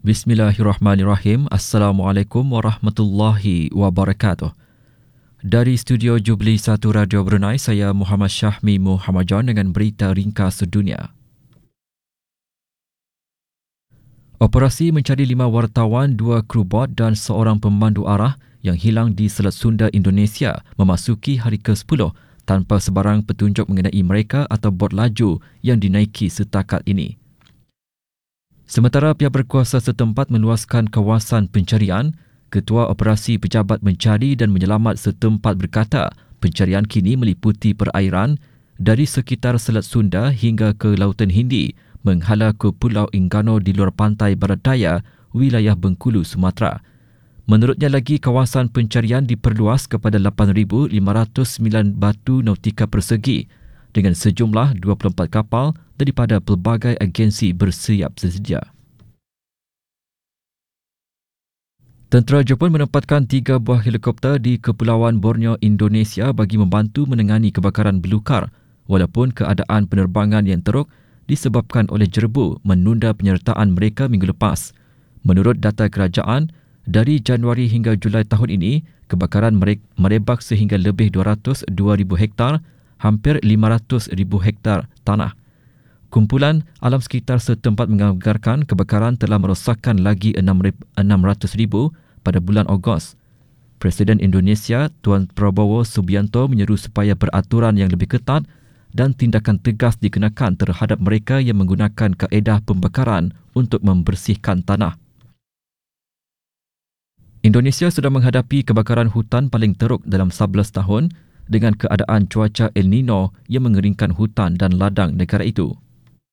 Bismillahirrahmanirrahim. Assalamualaikum warahmatullahi wabarakatuh. Dari studio Jubli 1 Radio Brunei, saya Muhammad Syahmi Muhammad John dengan berita ringkas dunia. Operasi mencari 5 wartawan, 2 kru bot dan seorang pemandu arah yang hilang di Selat Sunda, Indonesia memasuki hari ke-10 tanpa sebarang petunjuk mengenai mereka atau bot laju yang dinaiki setakat ini. Sementara pihak berkuasa setempat meluaskan kawasan pencarian, Ketua Operasi Pejabat Mencari dan Menyelamat setempat berkata pencarian kini meliputi perairan dari sekitar Selat Sunda hingga ke Lautan Hindi menghala ke Pulau Enggano di luar pantai barat daya wilayah Bengkulu, Sumatera. Menurutnya lagi, kawasan pencarian diperluas kepada 8,509 batu nautika persegi dengan sejumlah 24 kapal daripada pelbagai agensi bersiap sedia. Tentera Jepun menempatkan 3 buah helikopter di Kepulauan Borneo, Indonesia bagi membantu menangani kebakaran belukar walaupun keadaan penerbangan yang teruk disebabkan oleh jerebu menunda penyertaan mereka minggu lepas. Menurut data kerajaan, dari Januari hingga Julai tahun ini, kebakaran merebak sehingga lebih 202,000 hektar, hampir 500,000 hektar tanah. Kumpulan alam sekitar setempat menganggarkan kebakaran telah merosakkan lagi 600,000 pada bulan Ogos. Presiden Indonesia Tuan Prabowo Subianto menyeru supaya peraturan yang lebih ketat dan tindakan tegas dikenakan terhadap mereka yang menggunakan kaedah pembakaran untuk membersihkan tanah. Indonesia sudah menghadapi kebakaran hutan paling teruk dalam 11 tahun dengan keadaan cuaca El Nino yang mengeringkan hutan dan ladang negara itu.